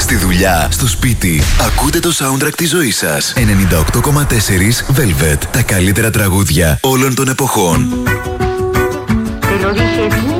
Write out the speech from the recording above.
Στη δουλειά, στο σπίτι, ακούτε το soundtrack της ζωής σας. 98,4 Velvet. Τα καλύτερα τραγούδια όλων των εποχών. Te lo dije bien.